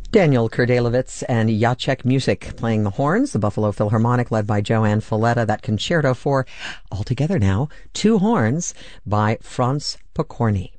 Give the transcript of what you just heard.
Daniel Kurdelewicz and Jacek Music playing the horns, the Buffalo Philharmonic led by Joanne Falletta, that concerto for, altogether now, two horns by Franz Pokorny.